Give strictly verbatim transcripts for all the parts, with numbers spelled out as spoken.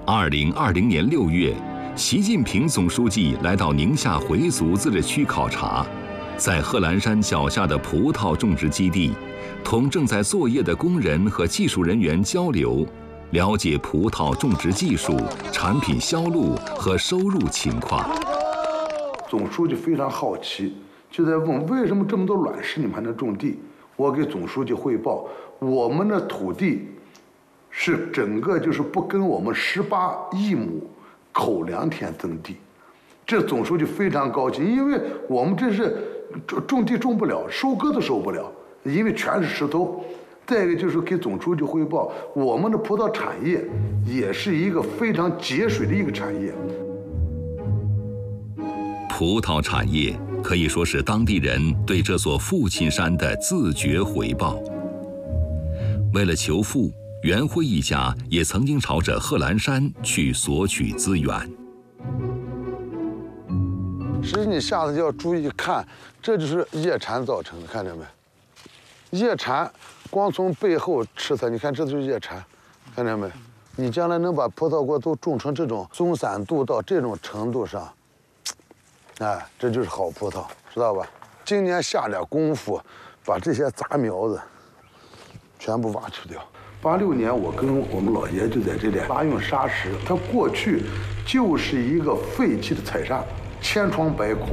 二零二零年六月，习近平总书记来到宁夏回族自治区考察，在贺兰山脚下的葡萄种植基地，同正在作业的工人和技术人员交流，了解葡萄种植技术、产品销路和收入情况。 总书记非常好奇，就在问为什么这么多卵石你们还能种地？我给总书记汇报，我们的土地是整个就是不跟我们十八亿亩口粮田增地，这总书记非常高兴，因为我们这是种种地种不了，收割都收不了，因为全是石头。再一个就是给总书记汇报，我们的葡萄产业也是一个非常节水的一个产业。 葡萄产业可以说是当地人对这座父亲山的自觉回报。为了求富，袁辉一家也曾经朝着贺兰山去索取资源。 实际你下次就要注意看，这就是叶蝉造成的，看见没？叶蝉光从背后吃它，你看这就是叶蝉，看见没？你将来能把葡萄果都种成这种松散度到这种程度上，哎，这就是好葡萄，知道吧？今年下点功夫，把这些杂苗子全部挖除掉。八六年，我跟我们老爷就在这里拉用砂石，它过去就是一个废弃的采砂，千疮百孔。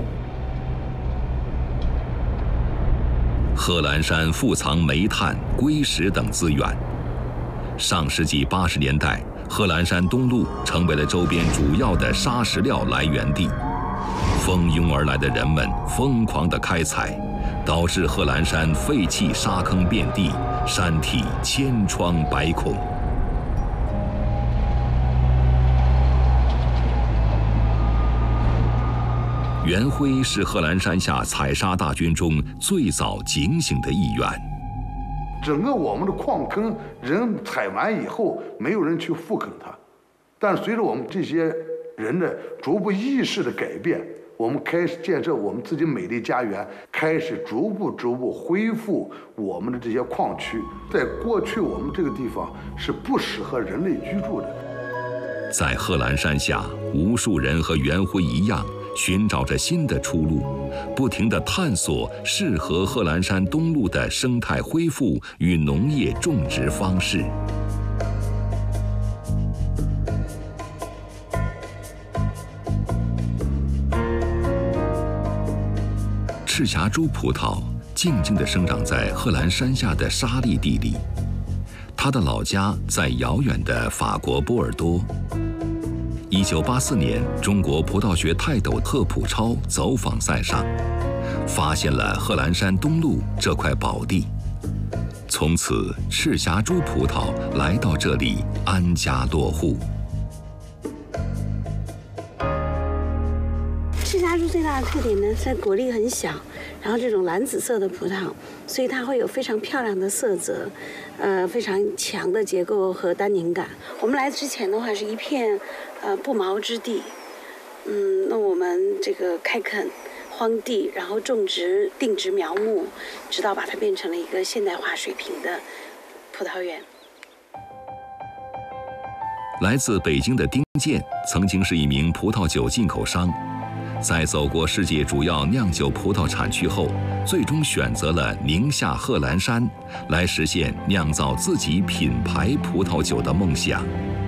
贺兰山富藏煤炭、硅石等资源。上世纪八十年代，贺兰山东路成为了周边主要的砂石料来源地。蜂拥而来的人们疯狂地开采，导致贺兰山废弃沙坑遍地，山体千疮百孔。袁辉是贺兰山下采砂大军中最早警醒的一员。 整个我们的矿坑，人采完以后，没有人去复垦它，但随着我们这些人的逐步意识的改变，我们开始建设我们自己美丽家园，开始逐步逐步恢复我们的这些矿区。在过去，我们这个地方是不适合人类居住的。 在贺兰山下，无数人和袁辉一样，寻找着新的出路，不停地探索适合贺兰山东路的生态恢复与农业种植方式。赤霞珠葡萄静静地生长在贺兰山下的沙砾地里，它的老家在遥远的法国波尔多。一九八四年，中国葡萄学泰斗贺普超走访塞上，发现了贺兰山东路这块宝地。从此，赤霞珠葡萄来到这里安家落户。 赤霞珠最大的特点呢，它果粒很小，然后这种蓝紫色的葡萄，所以它会有非常漂亮的色泽，呃，非常强的结构和单宁感。我们来之前的话是一片呃不毛之地，嗯，那我们这个开垦荒地，然后种植定植苗木，直到把它变成了一个现代化水平的葡萄园。 来自北京的丁健曾经是一名葡萄酒进口商。在走过世界主要酿酒葡萄产区后，最终选择了宁夏贺兰山，来实现酿造自己品牌葡萄酒的梦想。